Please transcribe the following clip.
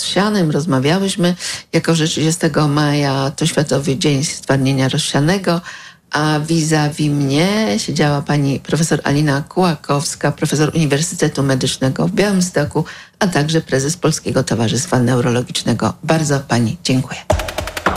rozsianym rozmawiałyśmy, jako że 30 maja to Światowy Dzień Stwardnienia Rozsianego, a vis-a-vis mnie siedziała pani profesor Alina Kułakowska, profesor Uniwersytetu Medycznego w Białymstoku, a także prezes Polskiego Towarzystwa Neurologicznego. Bardzo pani dziękuję.